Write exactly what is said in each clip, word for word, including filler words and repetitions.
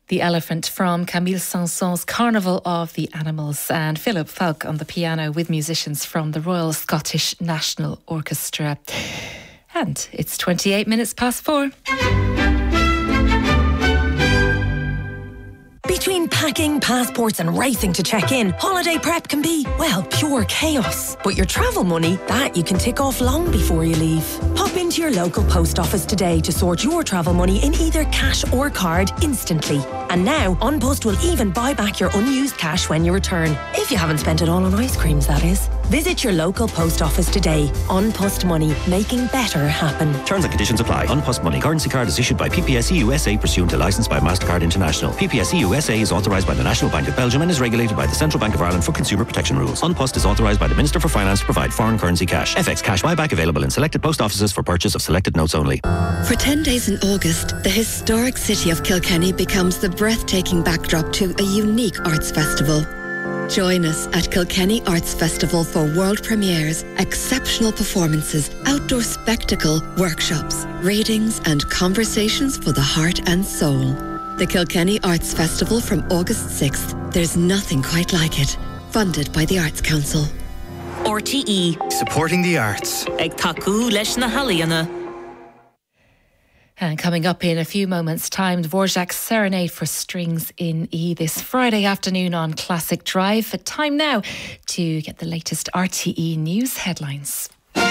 The Elephant from Camille Saint-Saëns' Carnival of the Animals, and Philip Falk on the piano with musicians from the Royal Scottish National Orchestra. And it's twenty-eight minutes past four. Between packing, passports and racing to check in, holiday prep can be, well, pure chaos. But your travel money, that you can tick off long before you leave. Pop into your local post office today to sort your travel money in either cash or card instantly. And now, An Post will even buy back your unused cash when you return. If you haven't spent it all on ice creams, that is. Visit your local post office today. An Post Money, making better happen. Terms and conditions apply. An Post Money currency card is issued by P P S E U S A pursuant to licence by Mastercard International. P P S E U S A is authorised by the National Bank of Belgium and is regulated by the Central Bank of Ireland for consumer protection rules. An Post is authorised by the Minister for Finance to provide foreign currency cash. F X cash buyback available in selected post offices for purchase of selected notes only. For ten days in August, the historic city of Kilkenny becomes the breathtaking backdrop to a unique arts festival. Join us at Kilkenny Arts Festival for world premieres, exceptional performances, outdoor spectacle, workshops, readings and conversations for the heart and soul. The Kilkenny Arts Festival from August sixth. There's nothing quite like it. Funded by the Arts Council. R T E. Supporting the arts. Ag taku leis na haliana. And coming up in a few moments' time, Dvorak's Serenade for Strings in E this Friday afternoon on Classic Drive. But time now to get the latest R T E news headlines.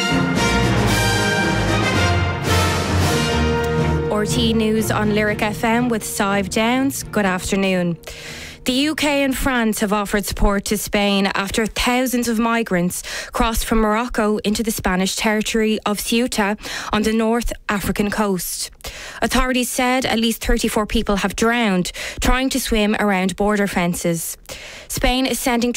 R T E News on Lyric F M with Sive Downs. Good afternoon. The U K and France have offered support to Spain after thousands of migrants crossed from Morocco into the Spanish territory of Ceuta on the North African coast. Authorities said at least thirty-four people have drowned trying to swim around border fences. Spain is sending